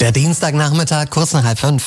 Der Dienstagnachmittag, kurz nach 4:30.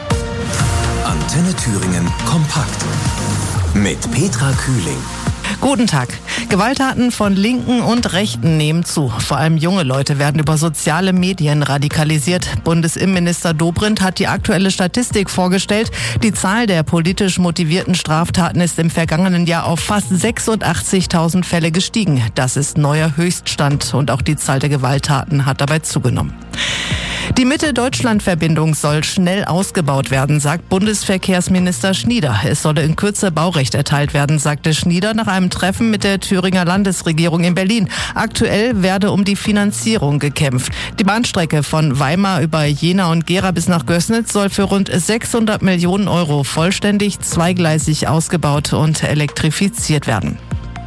Antenne Thüringen kompakt mit Petra Kühling. Guten Tag. Gewalttaten von Linken und Rechten nehmen zu. Vor allem junge Leute werden über soziale Medien radikalisiert. Bundesinnenminister Dobrindt hat die aktuelle Statistik vorgestellt. Die Zahl der politisch motivierten Straftaten ist im vergangenen Jahr auf fast 86.000 Fälle gestiegen. Das ist neuer Höchststand und auch die Zahl der Gewalttaten hat dabei zugenommen. Die Mitte-Deutschland-Verbindung soll schnell ausgebaut werden, sagt Bundesverkehrsminister Schnieder. Es solle in Kürze Baurecht erteilt werden, sagte Schnieder nach einem Treffen mit der Thüringer Landesregierung in Berlin. Aktuell werde um die Finanzierung gekämpft. Die Bahnstrecke von Weimar über Jena und Gera bis nach Gößnitz soll für rund 600 Millionen Euro vollständig zweigleisig ausgebaut und elektrifiziert werden.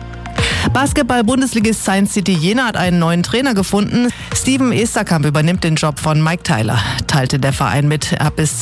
Basketball-Bundesligist Science City Jena hat einen neuen Trainer gefunden. Steven Esterkamp übernimmt den Job von Mike Tyler, teilte der Verein mit. Er hat bis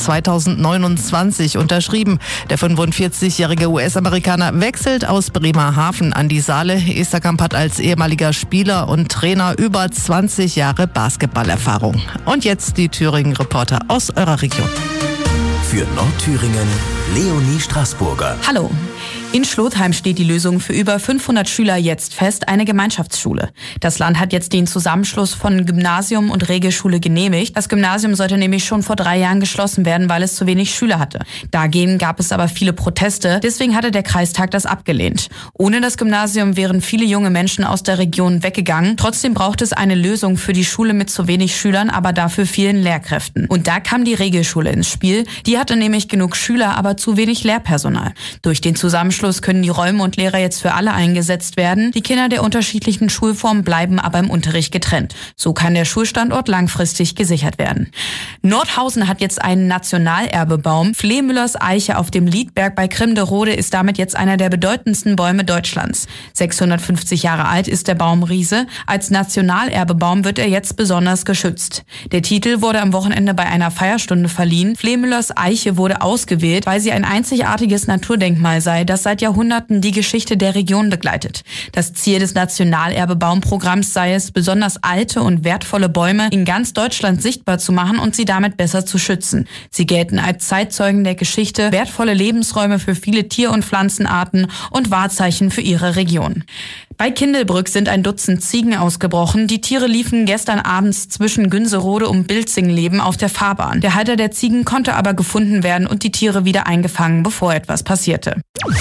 2029 unterschrieben. Der 45-jährige US-Amerikaner wechselt aus Bremerhaven an die Saale. Esterkamp hat als ehemaliger Spieler und Trainer über 20 Jahre Basketballerfahrung. Und jetzt die Thüringen-Reporter aus eurer Region. Für Nordthüringen Leonie Straßburger. Hallo. In Schlotheim steht die Lösung für über 500 Schüler jetzt fest, eine Gemeinschaftsschule. Das Land hat jetzt den Zusammenschluss von Gymnasium und Regelschule genehmigt. Das Gymnasium sollte nämlich schon vor 3 Jahren geschlossen werden, weil es zu wenig Schüler hatte. Dagegen gab es aber viele Proteste, deswegen hatte der Kreistag das abgelehnt. Ohne das Gymnasium wären viele junge Menschen aus der Region weggegangen. Trotzdem braucht es eine Lösung für die Schule mit zu wenig Schülern, aber dafür vielen Lehrkräften. Und da kam die Regelschule ins Spiel. Die hatte nämlich genug Schüler, aber zu wenig Lehrpersonal. Durch den Zusammenschluss können die Räume und Lehrer jetzt für alle eingesetzt werden. Die Kinder der unterschiedlichen Schulformen bleiben aber im Unterricht getrennt. So kann der Schulstandort langfristig gesichert werden. Nordhausen hat jetzt einen Nationalerbebaum. Flehmüllers Eiche auf dem Liedberg bei Krimderode ist damit jetzt einer der bedeutendsten Bäume Deutschlands. 650 Jahre alt ist der Baumriese. Als Nationalerbebaum wird er jetzt besonders geschützt. Der Titel wurde am Wochenende bei einer Feierstunde verliehen. Flehmüllers Eiche wurde ausgewählt, weil sie ein einzigartiges Naturdenkmal sei, das seit Jahrhunderten die Geschichte der Region begleitet. Das Ziel des Nationalerbebaumprogramms sei es, besonders alte und wertvolle Bäume in ganz Deutschland sichtbar zu machen und sie damit besser zu schützen. Sie gelten als Zeitzeugen der Geschichte, wertvolle Lebensräume für viele Tier- und Pflanzenarten und Wahrzeichen für ihre Region. Bei Kindelbrück sind ein Dutzend Ziegen ausgebrochen. Die Tiere liefen gestern abends zwischen Günserode und Bilzingleben auf der Fahrbahn. Der Halter der Ziegen konnte aber gefunden werden und die Tiere wieder eingefangen, bevor etwas passierte.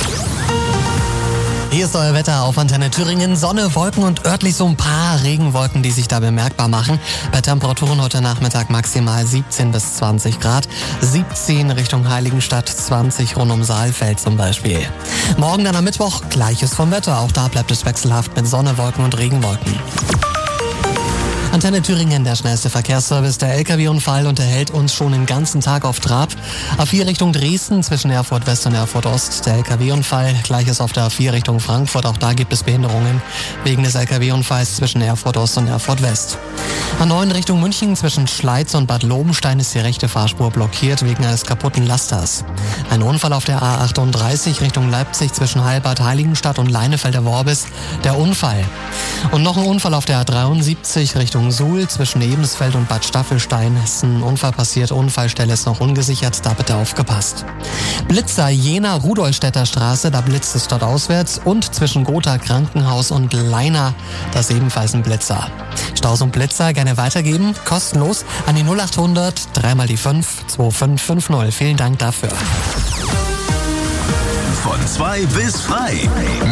Hier ist euer Wetter auf Antenne Thüringen. Sonne, Wolken und örtlich so ein paar Regenwolken, die sich da bemerkbar machen. Bei Temperaturen heute Nachmittag maximal 17 bis 20 Grad. 17 Richtung Heiligenstadt, 20 rund um Saalfeld zum Beispiel. Morgen dann am Mittwoch gleiches vom Wetter. Auch da bleibt es wechselhaft mit Sonne, Wolken und Regenwolken. Antenne Thüringen, der schnellste Verkehrsservice. Der LKW-Unfall unterhält uns schon den ganzen Tag auf Trab. A4 Richtung Dresden zwischen Erfurt West und Erfurt Ost. Der LKW-Unfall. Gleiches auf der A4 Richtung Frankfurt. Auch da gibt es Behinderungen wegen des LKW-Unfalls zwischen Erfurt Ost und Erfurt West. A9 Richtung München zwischen Schleiz und Bad Lobenstein ist die rechte Fahrspur blockiert wegen eines kaputten Lasters. Ein Unfall auf der A38 Richtung Leipzig zwischen Heilbad Heiligenstadt und Leinefelder Worbis. Der Unfall. Und noch ein Unfall auf der A73 Richtung Suhl zwischen Ebensfeld und Bad Staffelstein. Ist ein Unfall passiert, Unfallstelle ist noch ungesichert, da bitte aufgepasst. Blitzer Jena Rudolstädter Straße, da blitzt es dort auswärts und zwischen Gotha Krankenhaus und Leina, das ist ebenfalls ein Blitzer. Staus und Blitzer gerne weitergeben, kostenlos an die 0800 3 die 5 2550. Vielen Dank dafür. Von 2 bis frei.